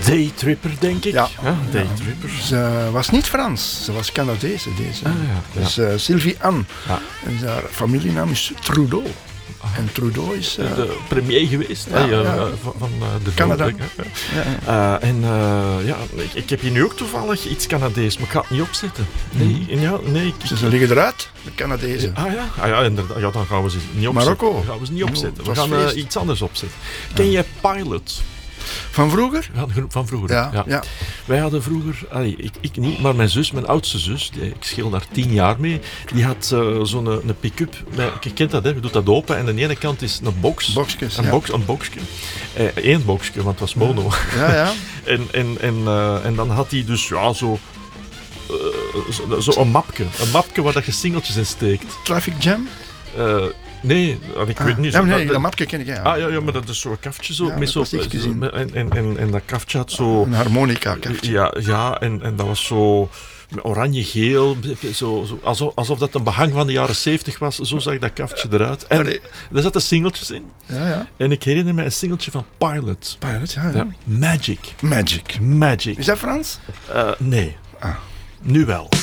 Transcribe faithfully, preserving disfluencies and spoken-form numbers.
Daytripper, denk ik. Ja. Ja, Daytripper. Ze was niet Frans, ze was Canadese deze. Ah, ja, Dus uh, Sylvie Anne. Ja. En haar familienaam is Trudeau. En Trudeau is... Uh, de premier geweest ja, hè, uh, ja. van, van uh, de Canada. volk, ja. uh, en uh, ja, ik, ik heb hier nu ook toevallig iets Canadees, maar ik ga het niet opzetten. Nee, mm. ja, nee. Ik, ze, ze liggen eruit, de Canadezen. Ah ja, ah, ja, inderdaad. Ja, dan gaan we ze niet opzetten. Marokko. Dan gaan we ze niet opzetten. No, we gaan uh, iets anders opzetten. Ja. Ken jij Pilot? Van vroeger? Ja, van vroeger. Ja, ja. ja. Wij hadden vroeger, allee, ik, ik niet, maar mijn zus, mijn oudste zus, die, ik scheel daar tien jaar mee, die had uh, zo'n een, een pick-up. Je kent dat, hè? Je doet dat open en aan de ene kant is een box. Boxjes, een ja. box, een boxje. Eén eh, boxje, want het was mono. Ja, ja. en, en, en, uh, en dan had hij dus ja, zo, uh, zo, zo een mapje. Een mapje waar dat je singeltjes in steekt. Traffic Jam? Uh, Nee, ik ah, weet niet. Ja, nee, dat, dat mapje ken ik, ja. Ah ja, ja, maar dat is zo'n kaftje zo. Ja, met zo, zo en, en, en, en dat kaftje had zo... Een harmonica-kaftje. Ja, ja en, en dat was zo oranje-geel, zo, zo, alsof, alsof dat een behang van de jaren zeventig was. Zo zag dat kaftje eruit. En Allee. er zaten singeltjes in. Ja, ja. En ik herinner me een singeltje van Pilot. Pilot, ja, ja. ja. Magic. Magic. Magic. Is dat Frans? Uh, nee. Ah. Nu wel.